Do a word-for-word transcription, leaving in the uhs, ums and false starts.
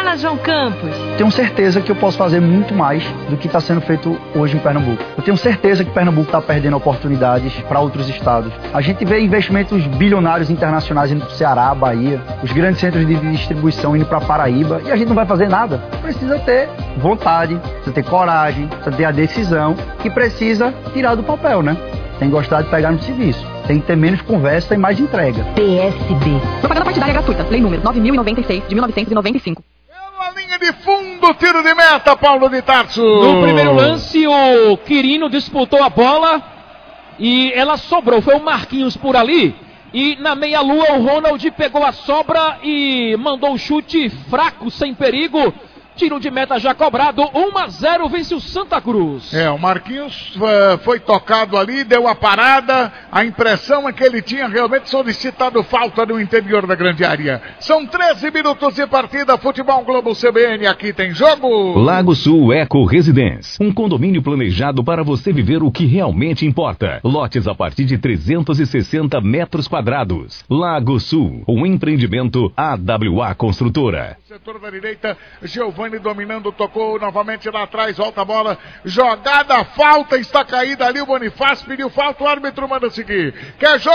Fala, João Campos. Tenho certeza que eu posso fazer muito mais do que está sendo feito hoje em Pernambuco. Eu tenho certeza que Pernambuco está perdendo oportunidades para outros estados. A gente vê investimentos bilionários internacionais indo para o Ceará, Bahia, os grandes centros de distribuição indo para Paraíba, e a gente não vai fazer nada. Precisa ter vontade, precisa ter coragem, precisa ter a decisão e precisa tirar do papel, né? Tem que gostar de pegar no serviço. Tem que ter menos conversa e mais entrega. P S B. Propaganda partidária gratuita. Lei número nove mil e noventa e seis, de mil novecentos e noventa e cinco. Pela linha de fundo, tiro de meta, Paulo de Tarso. No primeiro lance, o Quirino disputou a bola e ela sobrou. Foi o Marquinhos por ali. E na meia-lua, o Ronald pegou a sobra e mandou um chute fraco, sem perigo. Tiro de meta já cobrado, um a zero, vence o Santa Cruz. É, o Marquinhos uh, foi tocado ali, deu a parada. A impressão é que ele tinha realmente solicitado falta no interior da grande área. São treze minutos de partida, Futebol Globo C B N, aqui tem jogo. Lago Sul Eco Residence, um condomínio planejado para você viver o que realmente importa. Lotes a partir de trezentos e sessenta metros quadrados. Lago Sul, um empreendimento A W A Construtora. Setor da direita, Giovani dominando, tocou novamente lá atrás, volta a bola, jogada, falta, está caída ali, o Bonifácio pediu falta, o árbitro manda seguir. Quer jogo?